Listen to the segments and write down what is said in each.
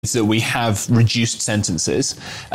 that we have reduced sentences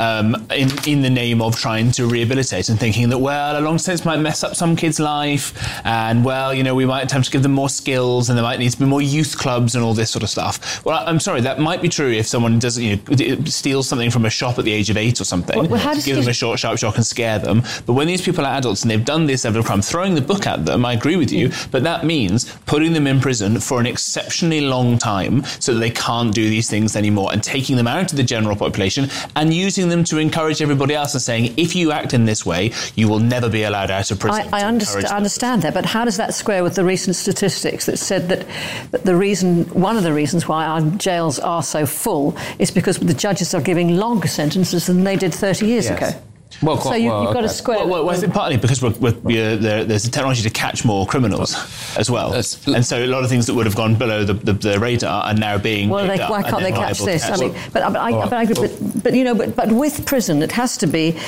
in the name of trying to rehabilitate and thinking that, well, a long sentence might mess up some kids' life, and, well, we might have to give them more skills, and there might need to be more youth clubs and all this sort of stuff. Well, I'm sorry, that might be true if someone does, steals something from a shop at the age of 8 or something, give them a short, sharp shock and scare them. But when these people are adults and they've done this level of crime, throwing the book at them, I agree with you, but that means putting them in prison for an exceptionally long time so that they can't do these things anymore, and taking them out of the general population and using them to encourage everybody else and saying, if you act in this way, you will never be allowed out of prison. I understand that, but how does that square with the recent statistics that said that one of the reasons why our jails are so full is because the judges are giving longer sentences than they did 30 years ago? Well, so you've got to square. Well, I think partly because there's a technology to catch more criminals as well, and so a lot of things that would have gone below the radar are now being. Well, why can't they catch this? I mean, I agree. But with prison, it has to be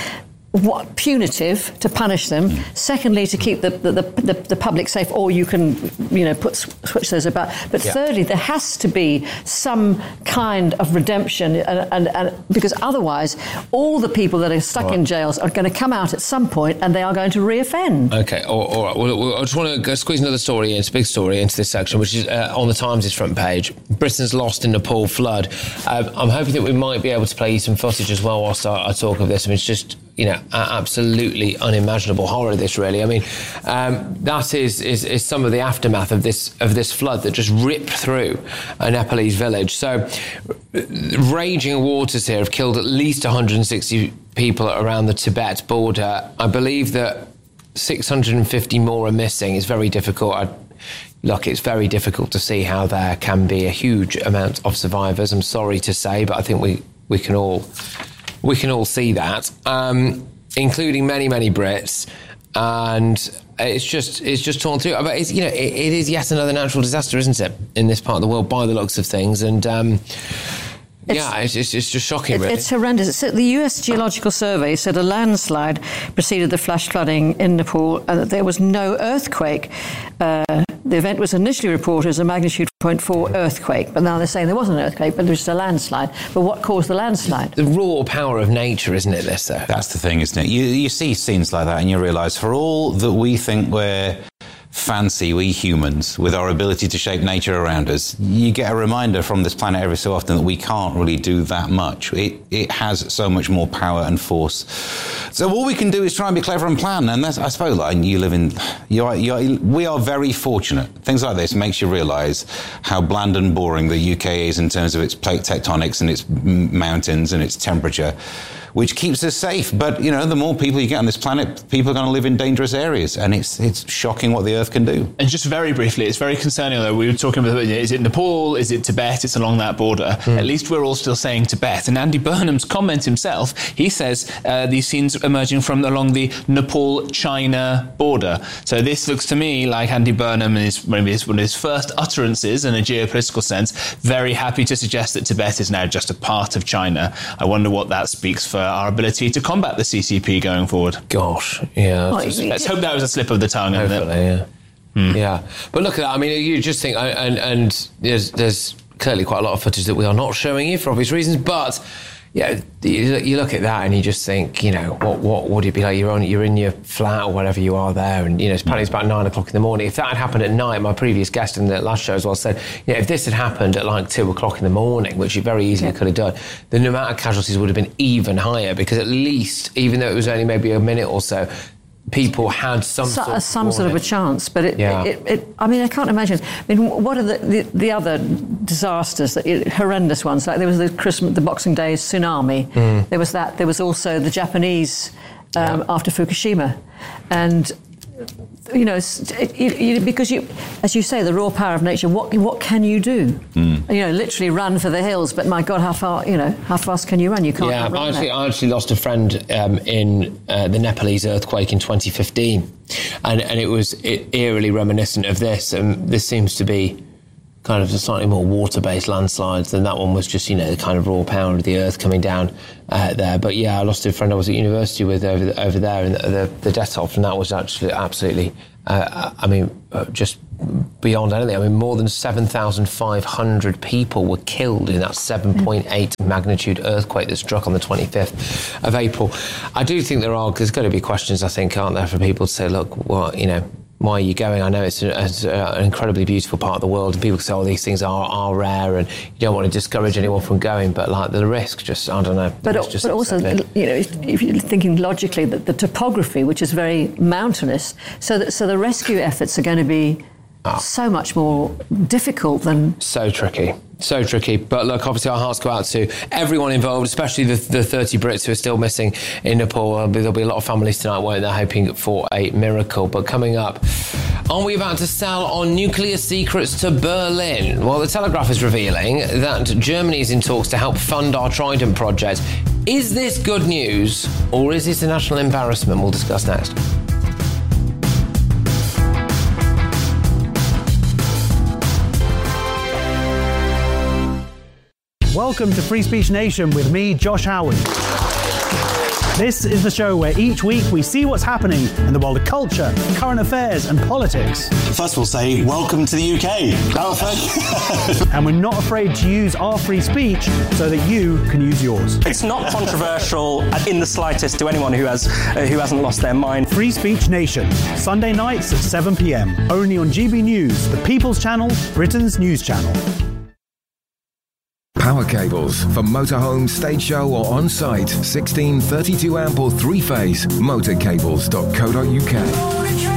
punitive to punish them. Secondly, to keep the public safe, or you can switch those about. But thirdly, there has to be some kind of redemption, and because otherwise, all the people that are stuck in jails are going to come out at some point, and they are going to reoffend. Okay, all right. Well, I just want to squeeze another story into this section, which is on the Times' front page. Britain's lost in Nepal flood. I'm hoping that we might be able to play you some footage as well whilst I talk of this. I mean, it's just absolutely unimaginable horror, this really. I mean, that is some of the aftermath of this flood that just ripped through a Nepalese village. So raging waters here have killed at least 160 people around the Tibet border. I believe that 650 more are missing. It's very difficult. It's very difficult to see how there can be a huge amount of survivors. I'm sorry to say, but I think we can all see that, including many, many Brits, and it's just torn through. But it is yet another natural disaster, isn't it, in this part of the world, by the looks of things, and it's just shocking, really. It's horrendous. The US Geological Survey said a landslide preceded the flash flooding in Nepal, and that there was no earthquake. The event was initially reported as a magnitude 0.4 earthquake, but now they're saying there wasn't an earthquake, but there was a landslide. But what caused the landslide? The raw power of nature, isn't it, this? That's the thing, isn't it? You see scenes like that and you realise, for all that we think we're fancy, we humans, with our ability to shape nature around us, you get a reminder from this planet every so often that we can't really do that much. It has so much more power and force. So all we can do is try and be clever and plan, and that's, I suppose, like we are very fortunate. Things like this makes you realise how bland and boring the UK is in terms of its plate tectonics and its mountains and its temperature, which keeps us safe. But, the more people you get on this planet, people are going to live in dangerous areas, and it's shocking what the Earth can do. And just very briefly, it's very concerning, though. We were talking about, is it Nepal, is it Tibet? It's along that border. At least we're all still saying Tibet. And Andy Burnham's comment himself, he says these scenes emerging from along the Nepal-China border. So this looks to me like Andy Burnham, maybe one of his first utterances in a geopolitical sense, very happy to suggest that Tibet is now just a part of China. I wonder what that speaks for our ability to combat the CCP going forward. Gosh, yeah. Let's hope that was a slip of the tongue. Hopefully, yeah. But look at that. I mean, you just think, and there's clearly quite a lot of footage that we are not showing you for obvious reasons, but you look at that and you just think, what would it be like? You're in your flat or whatever you are there, and apparently it's about 9 o'clock in the morning. If that had happened at night, my previous guest in the last show as well said, if this had happened at like 2 o'clock in the morning, which you very easily could have done, then the amount of casualties would have been even higher, because at least, even though it was only maybe a minute or so, people had some sort of a chance, but I mean, I can't imagine. I mean, what are the other disasters, horrendous ones? Like there was the Boxing Day tsunami. There was that. There was also the Japanese after Fukushima, and because as you say, the raw power of nature. What can you do? Literally run for the hills. But my God, how fast can you run? You can't. Yeah, I actually lost a friend in the Nepalese earthquake in 2015, and it was eerily reminiscent of this. And this seems to be kind of a slightly more water-based landslides than that one was. Just the kind of raw power of the earth coming down there. But I lost a friend I was at university with over there in the death toll, and that was actually absolutely just beyond anything. I mean, more than 7,500 people were killed in that 7.8 magnitude earthquake that struck on the 25th of April. I do think there's got to be questions, I think, aren't there, for people to say, look, well, why are you going? I know it's an incredibly beautiful part of the world, and people say, oh, these things are rare, and you don't want to discourage anyone from going, but like the risk, just, I don't know. But also, if you're thinking logically, that the topography, which is very mountainous, so the rescue efforts are going to be so much more difficult than... So tricky. But look, obviously our hearts go out to everyone involved, especially the 30 Brits who are still missing in Nepal. There'll be a lot of families tonight, won't they, hoping for a miracle. But coming up, are we about to sell our nuclear secrets to Berlin? Well, the Telegraph is revealing that Germany is in talks to help fund our Trident project. Is this good news, or is this a national embarrassment? We'll discuss next. Welcome to Free Speech Nation with me, Josh Howard. This is the show where each week we see what's happening in the world of culture, current affairs and politics. First we'll say, welcome to the UK. And we're not afraid to use our free speech so that you can use yours. It's not controversial in the slightest to anyone who hasn't lost their mind. Free Speech Nation, Sunday nights at 7 p.m, only on GB News, the People's Channel, Britain's news channel. Power cables for motorhome, stage show or on-site. 16, 32 amp or 3-phase. Motorcables.co.uk.